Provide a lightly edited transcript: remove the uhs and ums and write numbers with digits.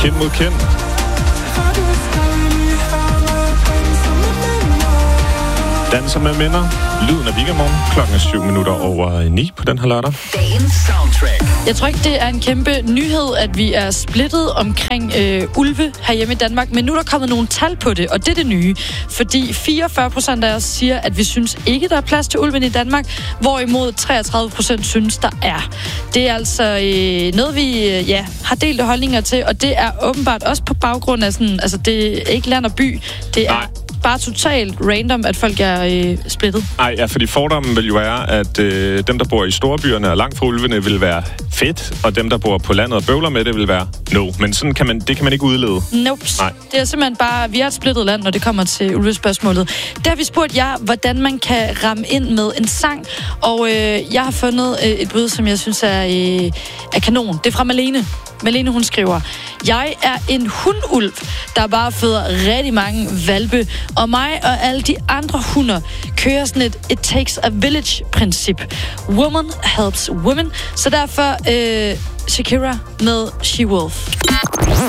Kind mod kind. Danser med minder. Lyden af Weekendmorgen. Klokken er 7:07 på den her lørdag. Dagens soundtrack. Jeg tror ikke, det er en kæmpe nyhed, at vi er splittet omkring ulve herhjemme i Danmark, men nu er der kommet nogle tal på det, og det er det nye. Fordi 44% af os siger, at vi synes ikke, der er plads til ulven i Danmark, hvorimod 33% synes, der er. Det er altså noget, vi har delt holdninger til, og det er åbenbart også på baggrund af sådan, altså det er ikke land og by, det er bare totalt random, at folk er splittet. Nej, ja, fordi fordommen vil jo være, at dem, der bor i storbyerne og langt fra ulvene, vil være fedt, og dem, der bor på landet og bøvler med det, vil være no. Men sådan kan man ikke udlede. Nope. Nej. Det er simpelthen bare, vi er et splittet land, når det kommer til ulvespørgsmålet. Der har vi spurgt jer, hvordan man kan ramme ind med en sang, og jeg har fundet et bud, som jeg synes er kanon. Det er fra Malene. Malene, hun skriver: Jeg er en hundulv, der bare føder rigtig mange hvalpe, og mig og alle de andre hunder kører sådan et It Takes a Village-princip. Woman helps women. Så derfor Shakira med She Wolf.